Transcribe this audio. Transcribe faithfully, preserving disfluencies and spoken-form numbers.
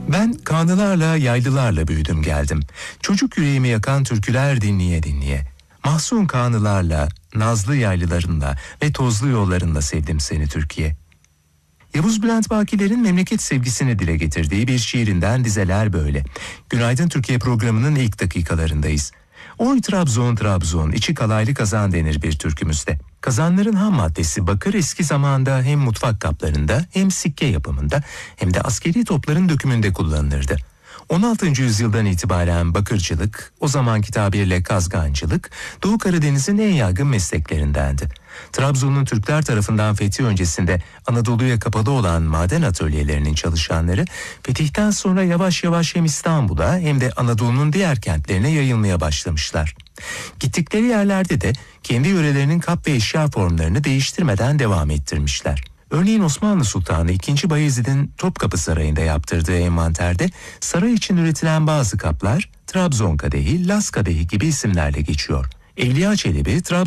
Ben Kanlılarla, Yaylılarla büyüdüm geldim. Çocuk yüreğimi yakan türküler dinleye dinleye. Mahzun Kanlılarla, nazlı yaylılarınla ve tozlu yollarınla sevdim seni Türkiye. Yavuz Bülent Bakiler'in memleket sevgisini dile getirdiği bir şiirinden dizeler böyle. Günaydın Türkiye programının ilk dakikalarındayız. Oy Trabzon Trabzon, içi kalaylı kazan denir bir türkümüzde. Kazanların ham maddesi bakır eski zamanda hem mutfak kaplarında hem sikke yapımında hem de askeri topların dökümünde kullanılırdı. on altıncı yüzyıldan itibaren bakırcılık, o zamanki tabirle kazgancılık, Doğu Karadeniz'in en yaygın mesleklerindendi. Trabzon'un Türkler tarafından fethi öncesinde Anadolu'ya kapalı olan maden atölyelerinin çalışanları, fetihten sonra yavaş yavaş hem İstanbul'a hem de Anadolu'nun diğer kentlerine yayılmaya başlamışlar. Gittikleri yerlerde de kendi yörelerinin kap ve eşya formlarını değiştirmeden devam ettirmişler. Örneğin Osmanlı Sultanı ikinci. Bayezid'in Topkapı Sarayı'nda yaptırdığı envanterde saray için üretilen bazı kaplar Trabzon kadehi, Las kadehi gibi isimlerle geçiyor. Evliya Çelebi, Trabzon